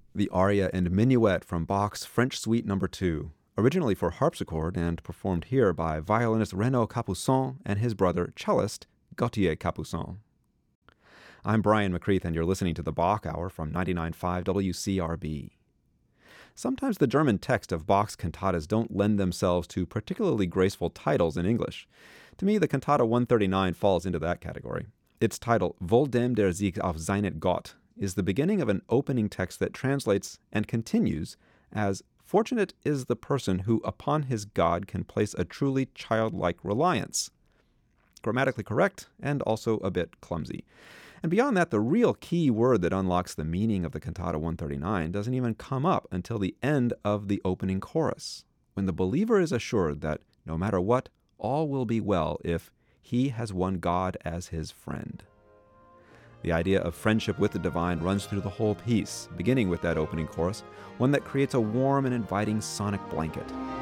The aria and minuet from Bach's French Suite No. 2, originally for harpsichord and performed here by violinist Renaud Capuçon and his brother, cellist Gauthier Capuçon. I'm Brian McCreath, and you're listening to the Bach Hour from 99.5 WCRB. Sometimes the German text of Bach's cantatas don't lend themselves to particularly graceful titles in English. To me, the Cantata 139 falls into that category. Its title, Wohl dem der sich auf seinet Gott, is the beginning of an opening text that translates and continues as, "Fortunate is the person who upon his God can place a truly childlike reliance." Grammatically correct and also a bit clumsy. And beyond that, the real key word that unlocks the meaning of the Cantata 139 doesn't even come up until the end of the opening chorus, when the believer is assured that no matter what, all will be well if he has won God as his friend. The idea of friendship with the divine runs through the whole piece, beginning with that opening chorus, one that creates a warm and inviting sonic blanket.